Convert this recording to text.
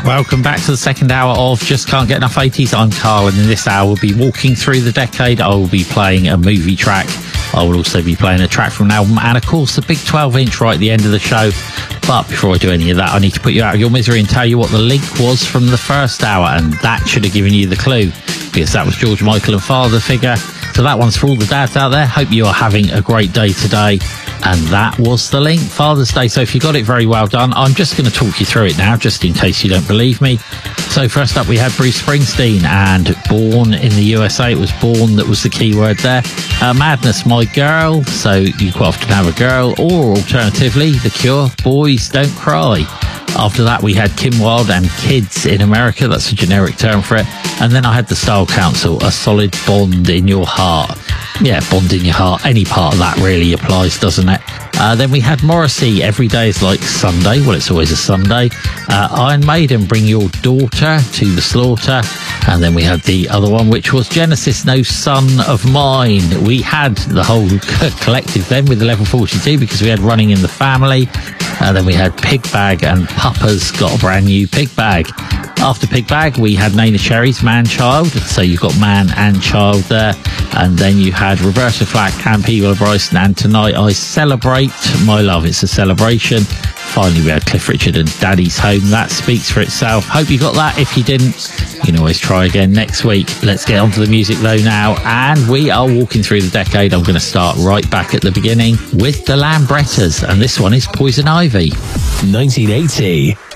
Welcome back to the second hour of Just Can't Get Enough 80s. I'm Carl, and in this hour we'll be walking through the decade. I will be playing a movie track. I will also be playing a track from an album, and of course the big 12-inch right at the end of the show. But before I do any of that, I need to put you out of your misery and tell you what the link was from the first hour, and that should have given you the clue, because that was George Michael and Father Figure. So that one's for all the dads out there. Hope you are having a great day today. And that was the link, Father's Day. So if you got it, very well done. I'm just going to talk you through it now, just in case you don't believe me. So first up, we had Bruce Springsteen and Born in the USA. It was Born that was the key word there. Madness, My Girl. So you quite often have a girl. Or alternatively, The Cure, Boys Don't Cry. After that, we had Kim Wilde and Kids in America. That's a generic term for it. And then I had the Style Council, A Solid Bond in Your Heart. Yeah, bond in your heart. Any part of that really applies, doesn't it? Then we had Morrissey, Every Day is Like Sunday. Well, it's always a Sunday. Iron Maiden, Bring Your Daughter to the Slaughter. And then we had the other one, which was Genesis, No Son of Mine. We had the whole collective then with the Level 42, because we had Running in the Family. And then we had Pig Bag and Papa's Got a Brand New Pig Bag. After Pig Bag, we had Nana Cherry's Man Child. So you've got Man and Child there. And then you had Roberta Flack and Peter Bryson and Tonight I Celebrate My Love. It's a celebration. Finally, we had Cliff Richard and Daddy's Home. That speaks for itself. Hope you got that. If you didn't, you can always try again next week. Let's get on to the music though now. And we are walking through the decade. I'm going to start right back at the beginning with the Lambrettas. And this one is Poison Ivy. 1980.